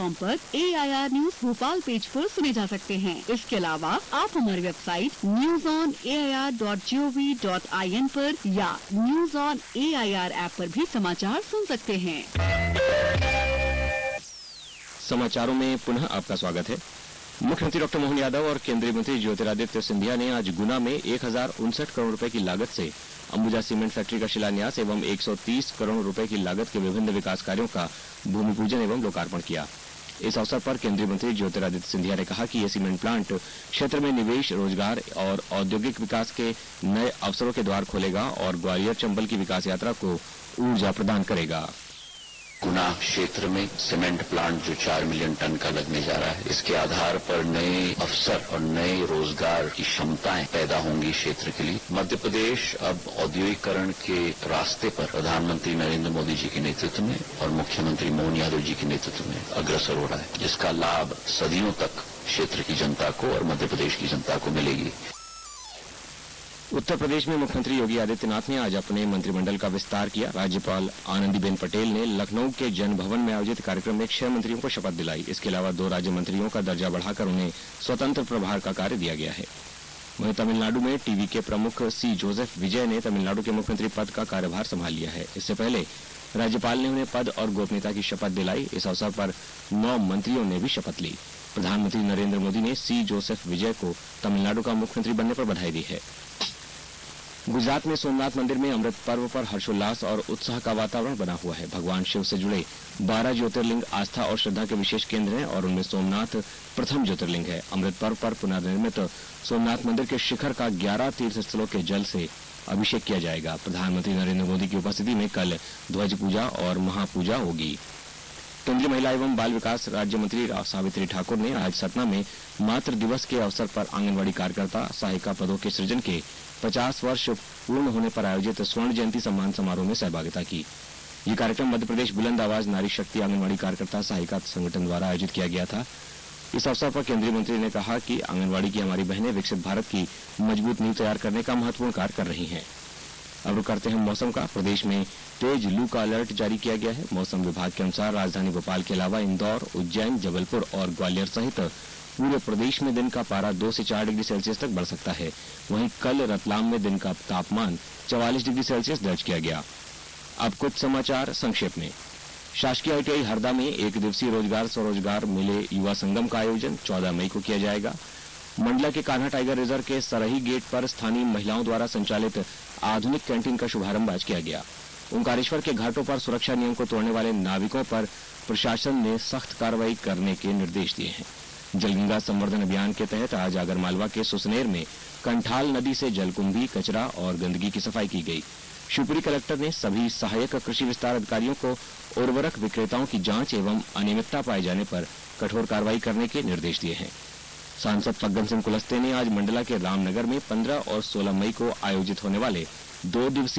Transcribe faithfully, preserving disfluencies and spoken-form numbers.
पर ए I R news Bhopal page पर सुने जा सकते हैं। इसके अलावा आप हमारी website news on A I R dot G O V dot I N पर या news on A I R app पर भी समाचार सुन सकते हैं। समाचारों में पुनः आपका स्वागत है। मुख्यमंत्री डॉक्टर मोहन यादव और केंद्रीय मंत्री ज्योतिरादित्य सिंधिया ने आज गुना में एक हजार उनसठ करोड़ रुपए की लागत से अंबुजा सीमेंट फैक्ट्री का शिलान्यास एवं एक सौ तीस करोड़ रुपए की लागत के विभिन्न विकास कार्यों का भूमि पूजन एवं लोकार्पण किया। इस अवसर पर केंद्रीय मंत्री ज्योतिरादित्य सिंधिया ने कहा कि यह सीमेंट प्लांट क्षेत्र में निवेश, रोजगार और औद्योगिक विकास के नए अवसरों के द्वार खोलेगा और ग्वालियर चंबल की विकास यात्रा को ऊर्जा प्रदान करेगा। गुना क्षेत्र में सीमेंट प्लांट जो चार मिलियन टन का लगने जा रहा है, इसके आधार पर नए अवसर और नए रोजगार की क्षमताएं पैदा होंगी क्षेत्र के लिए। मध्य प्रदेश अब औद्योगिकरण के रास्ते पर प्रधानमंत्री नरेंद्र मोदी जी के नेतृत्व में और मुख्यमंत्री मोहन यादव जी के नेतृत्व में अग्रसर हो रहा है, जिसका लाभ सदियों तक क्षेत्र की जनता को और मध्य प्रदेश की जनता को मिलेगी। उत्तर प्रदेश में मुख्यमंत्री योगी आदित्यनाथ ने आज अपने मंत्रिमंडल का विस्तार किया। राज्यपाल आनंदीबेन पटेल ने लखनऊ के जन भवन में आयोजित कार्यक्रम में छह मंत्रियों को शपथ दिलाई। इसके अलावा दो राज्य मंत्रियों का दर्जा बढ़ाकर उन्हें स्वतंत्र प्रभार का कार्य दिया गया है। वहीं तमिलनाडु में टीवी के प्रमुख सी जोसेफ विजय ने तमिलनाडु के मुख्यमंत्री पद का कार्यभार संभाल लिया है। इससे पहले राज्यपाल ने उन्हें पद और गोपनीयता की शपथ दिलाई। इस अवसर पर नौ मंत्रियों ने भी शपथ ली। प्रधानमंत्री नरेंद्र मोदी ने सी जोसेफ विजय को तमिलनाडु का मुख्यमंत्री बनने पर बधाई दी है। गुजरात में सोमनाथ मंदिर में अमृत पर्व पर हर्षोल्लास और उत्साह का वातावरण बना हुआ है। भगवान शिव से जुड़े बारह ज्योतिर्लिंग आस्था और श्रद्धा के विशेष केंद्र हैं और उनमें सोमनाथ प्रथम ज्योतिर्लिंग है। अमृत पर्व पर पुनर्निर्मित सोमनाथ मंदिर के शिखर का ग्यारह तीर्थ स्थलों के जल से अभिषेक किया जाएगा। प्रधानमंत्री नरेंद्र मोदी की उपस्थिति में कल ध्वज पूजा और महापूजा होगी। केंद्रीय महिला एवं बाल विकास राज्य मंत्री सावित्री ठाकुर ने आज सतना में मातृ दिवस के अवसर पर आंगनबाड़ी कार्यकर्ता सहायिका पदों के सृजन के पचास वर्ष पूर्ण होने पर आयोजित स्वर्ण जयंती सम्मान समारोह में सहभागिता की। ये कार्यक्रम मध्य प्रदेश बुलंद आवाज नारी शक्ति आंगनबाड़ी कार्यकर्ता सहायिका संगठन द्वारा आयोजित किया गया था। इस अवसर पर केंद्रीय मंत्री ने कहा कि आंगनबाड़ी की हमारी बहनें विकसित भारत की मजबूत नींव तैयार करने का महत्वपूर्ण कार्य कर रही हैं। अब करते हैं मौसम का। प्रदेश में तेज लू का अलर्ट जारी किया गया है। मौसम विभाग के अनुसार राजधानी भोपाल के अलावा इंदौर, उज्जैन, जबलपुर और ग्वालियर सहित पूरे प्रदेश में दिन का पारा दो से चार डिग्री सेल्सियस तक बढ़ सकता है। वहीं कल रतलाम में दिन का तापमान चवालीस डिग्री सेल्सियस दर्ज किया गया। अब कुछ समाचार संक्षेप में। शासकीय आई टी आई हरदा में एक दिवसीय रोजगार स्वरोजगार मेले युवा संगम का आयोजन चौदह मई को किया जाएगा। मंडला के कान्हा टाइगर रिजर्व के सरही गेट पर स्थानीय महिलाओं द्वारा संचालित आधुनिक कैंटीन का शुभारंभ आज किया गया। ओंकारेश्वर के घाटों पर सुरक्षा नियम को तोड़ने वाले नाविकों पर प्रशासन ने सख्त कार्रवाई करने के निर्देश दिए हैं। जलगंगा संवर्धन अभियान के तहत आज आगरमालवा के सुसनेर में कंठाल नदी से जलकुंभी, कचरा और गंदगी की सफाई की गई। शिवपुरी कलेक्टर ने सभी सहायक कृषि विस्तार अधिकारियों को उर्वरक विक्रेताओं की जांच एवं अनियमितता पाए जाने पर कठोर कार्रवाई करने के निर्देश दिए हैं। सांसद फग्गन सिंह कुलस्ते ने आज मंडला के रामनगर में पंद्रह और सोलह मई को आयोजित होने वाले दो दिवसीय